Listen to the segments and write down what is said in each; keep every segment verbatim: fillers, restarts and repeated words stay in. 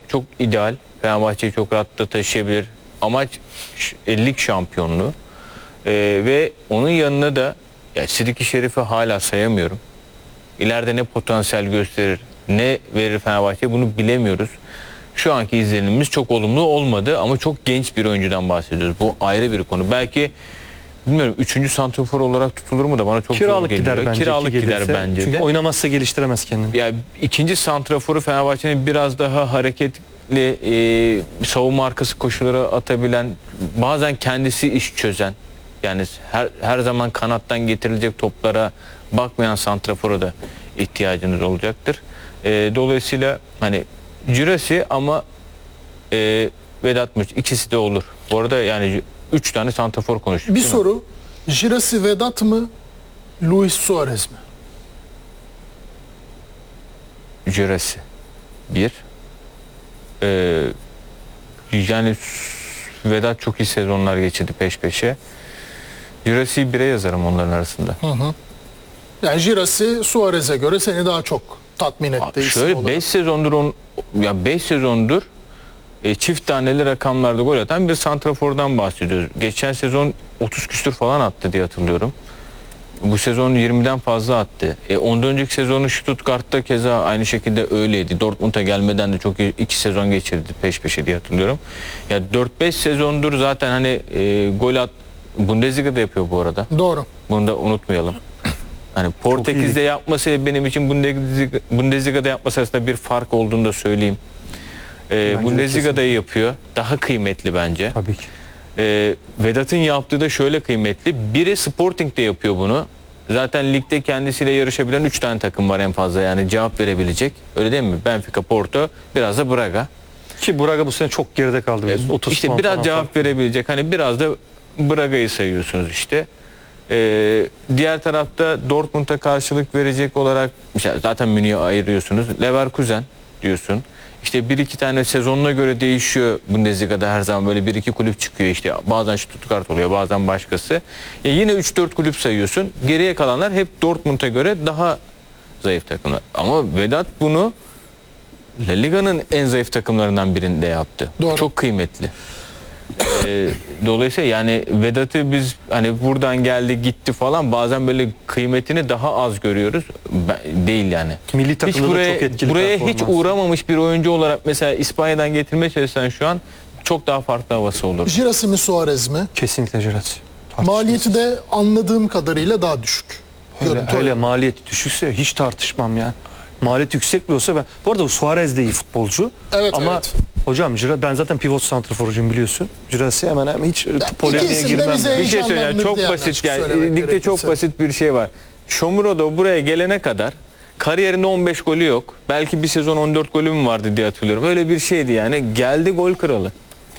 çok ideal. Fenerbahçe'yi çok rahat da taşıyabilir. Amaç lig şampiyonluğu. Ee, ve onun yanına da ya Sidiki Şerif'i hala sayamıyorum. İleride ne potansiyel gösterir, ne verir Fenerbahçe bunu bilemiyoruz. Şu anki izlenimimiz çok olumlu olmadı ama çok genç bir oyuncudan bahsediyoruz. Bu ayrı bir konu. Belki bilmiyorum üçüncü santrafor olarak tutulur mu da bana çok Kiralık zor geliyor. gider bence. Kiralık gider bence Çünkü de. oynamazsa geliştiremez kendini. Yani ikinci santraforu Fenerbahçe'nin biraz daha hareketli e, savunma arkası koşuları atabilen, bazen kendisi iş çözen, yani her, her zaman kanattan getirilecek toplara bakmayan santrafora da ihtiyacınız olacaktır. E, dolayısıyla hani Girassi ama e, Vedat Muriç ikisi de olur. Bu arada yani üç tane santrafor konuştuk. Bir soru. Girassi Vedat mı? Luis Suarez mi? Girassi. Bir. Ee, yani Vedat çok iyi sezonlar geçirdi peş peşe. Girassi'yi bire yazarım onların arasında. Hı hı. Yani Girassi Suarez'e göre seni daha çok tatmin etti. Şöyle beş sezondur on, ya beş sezondur e, çift taneli rakamlarda gol atan bir santrafordan bahsediyoruz. Geçen sezon otuz küsür falan attı diye hatırlıyorum. Bu sezon yirmiden fazla attı. E, ondan önceki sezonu Stuttgart'ta keza aynı şekilde öyleydi. Dortmund'a gelmeden de çok iyi iki sezon geçirdi peş peşe diye hatırlıyorum. Ya dört beş sezondur zaten hani e, gol at Bundesliga'da yapıyor bu arada. Doğru. Bunu da unutmayalım. Hani Portekiz'de yapması benim için Bundesliga, Bundesliga'da yapması arasında bir fark olduğunu da söyleyeyim. E, Bundesliga'da yapıyor. Daha kıymetli bence. Tabii ki. Ee, Vedat'ın yaptığı da şöyle kıymetli. Biri Sporting'de yapıyor bunu. Zaten ligde kendisiyle yarışabilen üç tane takım var en fazla, yani cevap verebilecek. Öyle değil mi? Benfica, Porto, biraz da Braga. Ki Braga bu sene çok geride kaldı. Ee, otuz işte biraz cevap fark. verebilecek. Hani biraz da Braga'yı sayıyorsunuz işte. Ee, diğer tarafta Dortmund'a karşılık verecek olarak işte zaten Münih'i ayırıyorsunuz. Leverkusen diyorsun. İşte bir iki tane sezonuna göre değişiyor Bundesliga'da, her zaman böyle bir iki kulüp çıkıyor işte. Bazen Stuttgart oluyor, bazen başkası. Ya yine üç dört kulüp sayıyorsun. Geriye kalanlar hep Dortmund'a göre daha zayıf takımlar. Ama Vedat bunu La Liga'nın en zayıf takımlarından birinde yaptı. Doğru. Çok kıymetli. Ee, dolayısıyla yani Vedat'ı biz hani buradan geldi gitti falan bazen böyle kıymetini daha az görüyoruz. Ben, değil yani. Milli takımda hiç buraya, çok etkili buraya hiç performans. uğramamış bir oyuncu olarak mesela İspanya'dan getirmeye çalışsan şu an çok daha farklı havası olur. Girassi mi Suarez mi? Kesinlikle Girassi. Maliyeti de anladığım kadarıyla daha düşük. Öyle, Görüntü öyle öyle. maliyeti düşükse hiç tartışmam yani. Maliyet yüksek bile olsa ben... Bu arada Suarez de iyi futbolcu. Evet, ama evet. hocam ben zaten pivot santraforcuyum biliyorsun. Girassi hemen hemen hiç polemiğe ikisi de girmem. bize Bir şey söyleyeceğim, çok diyenler basit söylemek yani ligde gerekirse. çok basit bir şey var. Shomurodov buraya gelene kadar kariyerinde on beş golü yok. Belki bir sezon on dört golü mü vardı diye hatırlıyorum. Öyle bir şeydi yani. Geldi gol kralı.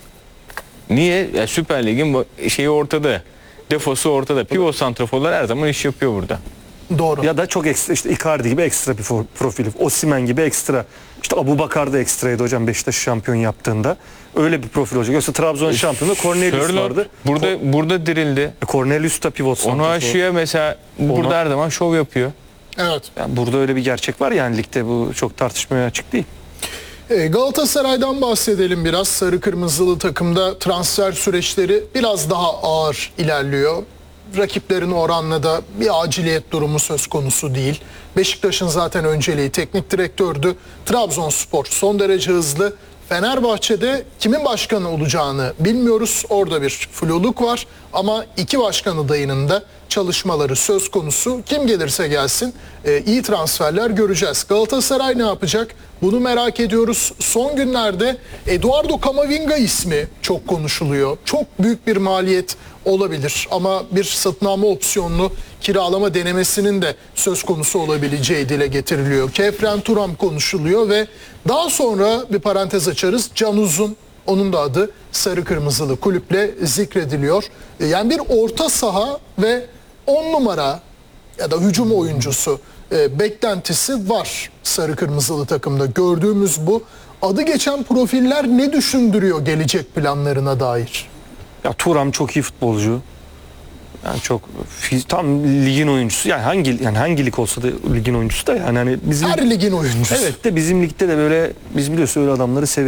Niye? Ya Süper Lig'in şeyi ortada. Defosu ortada. Pivot santraforlar her zaman iş yapıyor burada. Doğru. Ya da çok ekstra, işte Icardi gibi ekstra bir profili, Osimhen gibi ekstra. İşte Abubakar da ekstraydı hocam Beşiktaş şampiyon yaptığında. Öyle bir profil olacak. Yoksa Trabzon şampiyonu Cornelius Sörloth vardı. Burada Ko burada dirildi. Cornelius da pivot santrafor. Onu aşıyor mesela. Burada Onu... her zaman şov yapıyor. Evet. Yani burada öyle bir gerçek var yani ligde, bu çok tartışmaya açık değil. E, Galatasaray'dan bahsedelim biraz. Sarı kırmızılı takımda transfer süreçleri biraz daha ağır ilerliyor. Rakiplerin oranla da bir aciliyet durumu söz konusu değil. Beşiktaş'ın zaten önceliği teknik direktördü. Trabzonspor son derece hızlı. Fenerbahçe'de kimin başkanı olacağını bilmiyoruz. Orada bir fluluk var ama iki başkan adayının da çalışmaları söz konusu. Kim gelirse gelsin e, iyi transferler göreceğiz. Galatasaray ne yapacak? Bunu merak ediyoruz. Son günlerde Eduardo Camavinga ismi çok konuşuluyor. Çok büyük bir maliyet olabilir ama bir satın alma opsiyonlu kiralama denemesinin de söz konusu olabileceği dile getiriliyor. Kefren Turam konuşuluyor ve daha sonra bir parantez açarız. Can Uzun, onun da adı sarı kırmızılı kulüple zikrediliyor. Yani bir orta saha ve on numara ya da hücum oyuncusu e, beklentisi var sarı kırmızılı takımda. Gördüğümüz bu. Adı geçen profiller ne düşündürüyor gelecek planlarına dair? Ya Turam çok iyi futbolcu. Yani çok tam ligin oyuncusu. Yani hangi yani hangi lig olsa da ligin oyuncusu da yani hani bizim her ligin oyuncusu. Evet de bizim ligde de böyle biz biliyorsun öyle adamları seviyoruz.